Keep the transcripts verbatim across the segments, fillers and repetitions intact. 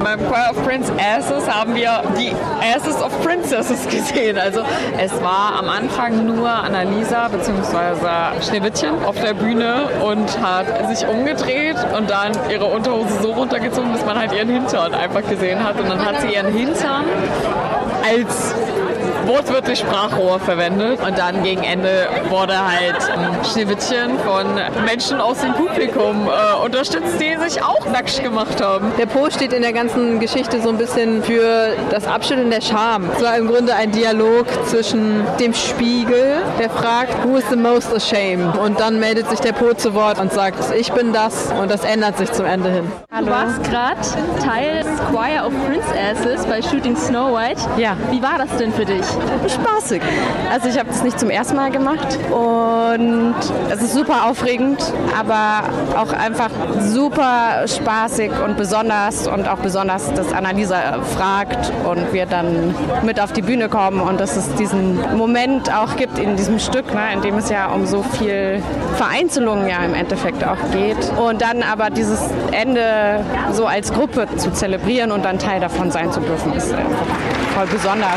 beim Choir of Princesses haben wir die Asses of Princesses gesehen. Also es war am Anfang nur Annalisa bzw. Schneewittchen auf der Bühne und hat sich umgedreht und dann ihre Unterhose so runtergezogen, dass man halt ihren Hintern einfach gesehen hat. Und dann hat sie ihren Hintern als wortwörtlich Sprachrohr verwendet und dann gegen Ende wurde halt ähm, Schneewittchen von Menschen aus dem Publikum äh, unterstützt, die sich auch nackt gemacht haben. Der Po steht in der ganzen Geschichte so ein bisschen für das Abschütteln der Scham. Es war im Grunde ein Dialog zwischen dem Spiegel, der fragt, who is the most ashamed? Und dann meldet sich der Po zu Wort und sagt, ich bin das, und das ändert sich zum Ende hin. Hallo. Du warst gerade Teil des Choir of Princesses bei Shooting Snow White. Ja. Wie war das denn für dich? Spaßig. Also ich habe das nicht zum ersten Mal gemacht und es ist super aufregend, aber auch einfach super spaßig und besonders und auch besonders, dass Annalisa fragt und wir dann mit auf die Bühne kommen und dass es diesen Moment auch gibt in diesem Stück, ne, in dem es ja um so viel Vereinzelung ja im Endeffekt auch geht und dann aber dieses Ende so als Gruppe zu zelebrieren und dann Teil davon sein zu dürfen, ist einfach voll besonders.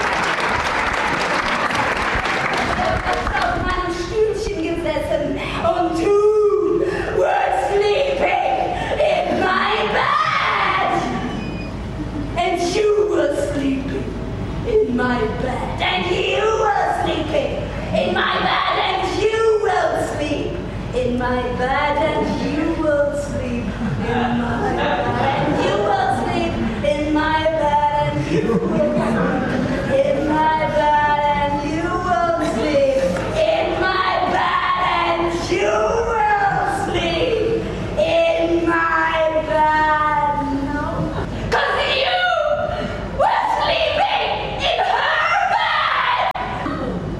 Und du were sleeping in my bed. And you were sleeping in my bed. And you were sleeping in my bed. And you will sleep in my bed. And you will sleep in my bed. And you will sleep in my bed. And you will sleep in my bed. And you will sleep in my bed. You will sleep in my bed. No. Cause you were sleeping in her bed.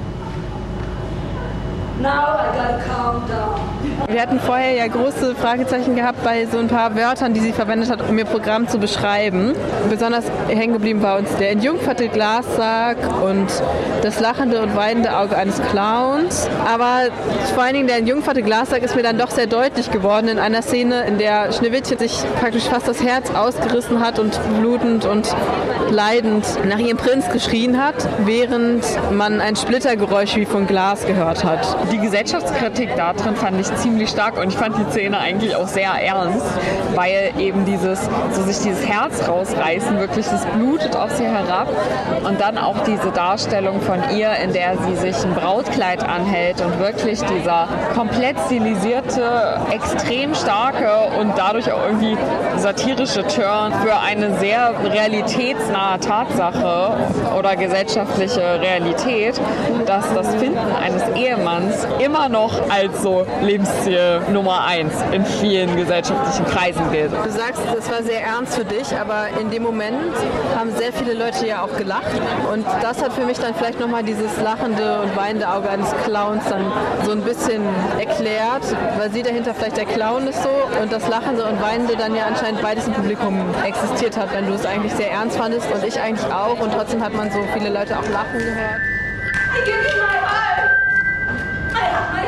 Now I gotta calm down. Wir hatten vorher ja große Fragezeichen gehabt bei so ein paar Wörtern, die sie verwendet hat, um ihr Programm zu beschreiben. Besonders hängen geblieben bei uns der entjungferte Glassack und das lachende und weinende Auge eines Clowns. Aber vor allen Dingen der entjungferte Glassack ist mir dann doch sehr deutlich geworden in einer Szene, in der Schneewittchen sich praktisch fast das Herz ausgerissen hat und blutend und leidend nach ihrem Prinz geschrien hat, während man ein Splittergeräusch wie von Glas gehört hat. Die Gesellschaftskritik da drin fand ich ziemlich stark und ich fand die Szene eigentlich auch sehr ernst, weil eben dieses, so sich dieses Herz rausreißen, wirklich, das blutet auf sie herab und dann auch diese Darstellung von ihr, in der sie sich ein Brautkleid anhält und wirklich dieser komplett stilisierte, extrem starke und dadurch auch irgendwie satirische Turn für eine sehr realitätsnahe Tatsache oder gesellschaftliche Realität, dass das Finden eines Ehemanns immer noch als so Lebensziel Nummer eins in vielen gesellschaftlichen Kreisen gilt. Du sagst, das war sehr ernst für dich, aber in dem Moment haben sehr viele Leute ja auch gelacht und das hat für mich dann vielleicht nochmal dieses lachende und weinende Auge eines Clowns dann so ein bisschen erklärt, weil sie dahinter vielleicht der Clown ist so und das lachende und weinende dann ja anscheinend beides im Publikum existiert hat, wenn du es eigentlich sehr ernst fandest und ich eigentlich auch und trotzdem hat man so viele Leute auch lachen gehört. I give you my heart. My heart.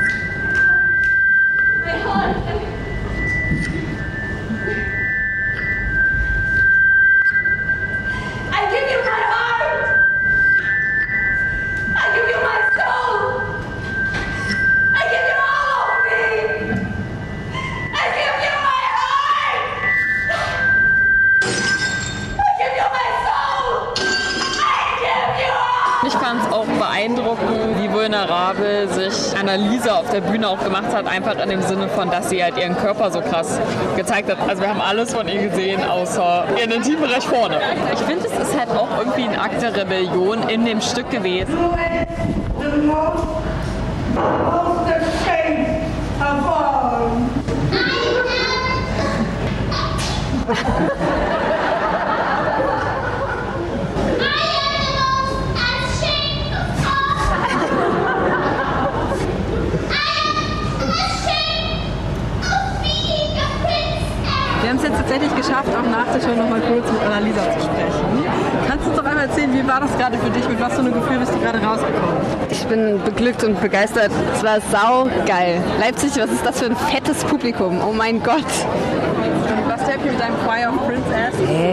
My heart. I give you my heart. I give you my soul. I give you all of me. I give you my heart. I give you my soul. I give you all. Ich fand es auch beeindruckend, wie vulnerabel sich Annalisa auf der Bühne auch gemacht hat, einfach in dem Sinne von, dass sie halt ihren Körper so krass gezeigt hat. Also wir haben alles von ihr gesehen, außer ihren Intimbereich vorne. Ich finde, es ist halt auch irgendwie ein Akt der Rebellion in dem Stück gewesen. The most, most ashamed of all. Wir haben es jetzt tatsächlich geschafft, auch nach der Show noch mal kurz mit Annalisa zu sprechen. Kannst du uns doch einmal erzählen, wie war das gerade für dich? Mit was für einem Gefühl bist du gerade rausgekommen? Ich bin beglückt und begeistert. Es war saugeil. Leipzig, was ist das für ein fettes Publikum? Oh mein Gott. Und warst du happy mit deinem Choir of Princess?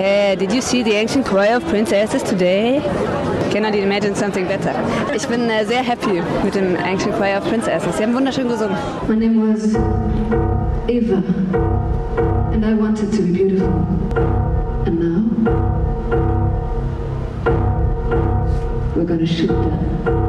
did you see the ancient choir of princesses today? Cannot imagine something better. Ich bin äh, sehr happy mit dem Ancient Choir of Princesses. Sie haben wunderschön gesungen. My name was Eva, and I wanted to be beautiful. And now we're gonna shoot them.